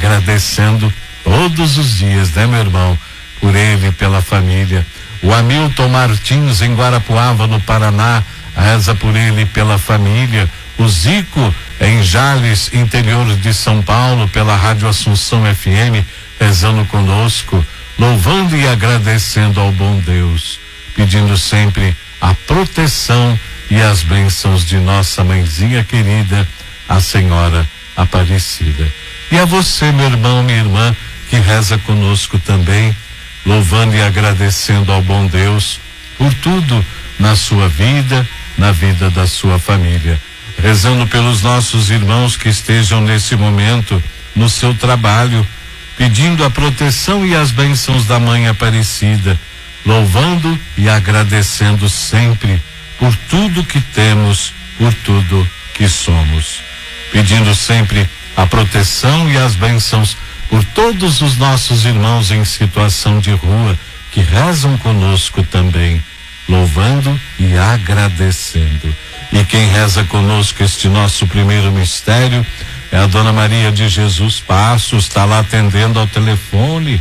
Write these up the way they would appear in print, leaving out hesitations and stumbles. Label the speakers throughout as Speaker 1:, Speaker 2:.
Speaker 1: agradecendo todos os dias, né, meu irmão? Por ele e pela família. O Hamilton Martins, em Guarapuava, no Paraná, reza por ele e pela família. O Zico, em Jales, interior de São Paulo, pela Rádio Assunção FM, rezando conosco, louvando e agradecendo ao bom Deus, pedindo sempre a proteção e as bênçãos de nossa mãezinha querida, a Senhora Aparecida. E a você, meu irmão, minha irmã, que reza conosco também, louvando e agradecendo ao bom Deus por tudo na sua vida, na vida da sua família. Rezando pelos nossos irmãos que estejam nesse momento no seu trabalho, pedindo a proteção e as bênçãos da Mãe Aparecida, louvando e agradecendo sempre por tudo que temos, por tudo que somos, pedindo sempre a proteção e as bênçãos por todos os nossos irmãos em situação de rua que rezam conosco também, louvando e agradecendo. E quem reza conosco este nosso primeiro mistério é a Dona Maria de Jesus Passos, está lá atendendo ao telefone.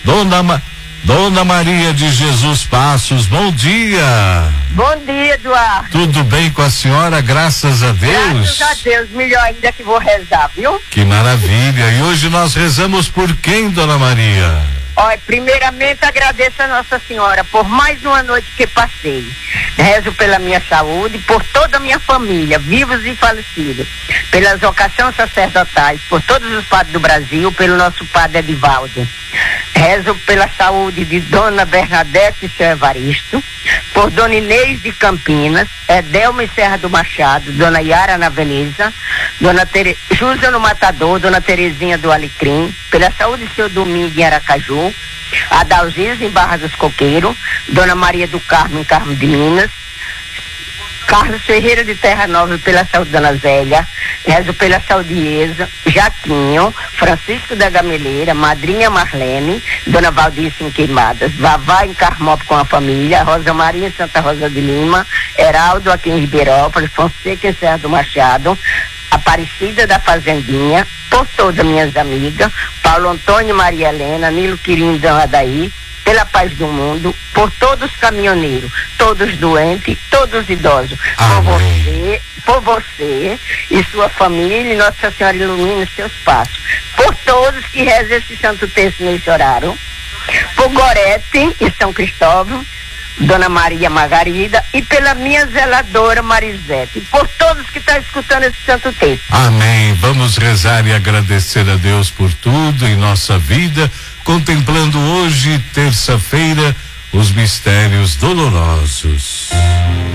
Speaker 1: Dona Maria de Jesus Passos, bom dia.
Speaker 2: Bom dia, Eduardo.
Speaker 1: Tudo bem com a senhora, graças a Deus?
Speaker 2: Graças a Deus, melhor ainda que vou rezar, viu?
Speaker 1: Que maravilha. E hoje nós rezamos por quem, Dona Maria?
Speaker 2: Olha, primeiramente agradeço a Nossa Senhora por mais uma noite que passei. Rezo pela minha saúde, por toda a minha família, vivos e falecidos, pelas vocações sacerdotais, por todos os padres do Brasil, pelo nosso padre Edivaldo. Rezo pela saúde de Dona Bernadette e seu Evaristo, por Dona Inês de Campinas, Edelma e Serra do Machado, Dona Yara na Veneza, Dona Júlia no Matador, Dona Terezinha do Alecrim, pela saúde de seu Domingo em Aracaju, Adalgisa em Barra dos Coqueiros, Dona Maria do Carmo em Carmo de Minas, Carlos Ferreira de Terra Nova pela saúde da Dona Zélia, rezo pela saúde de Isa, Jaquinho, Francisco da Gameleira, Madrinha Marlene, Dona Valdice em Queimadas, Vavá em Carmópolis com a família, Rosa Maria em Santa Rosa de Lima, Heraldo aqui em Ribeirópolis, Fonseca em Serra do Machado, Aparecida da Fazendinha, por todas minhas amigas, Paulo Antônio e Maria Helena, Nilo Quirinho e Adaí, pela paz do mundo, por todos os caminhoneiros, todos doentes, todos idosos, por você e sua família, e Nossa Senhora ilumine seus passos, por todos que rezam esse santo texto nesse horário, por Gorete e São Cristóvão, Dona Maria Margarida, e pela minha zeladora Marisete, e por todos que estão escutando esse santo texto.
Speaker 1: Amém. Vamos rezar e agradecer a Deus por tudo em nossa vida, contemplando hoje, terça-feira, os mistérios dolorosos.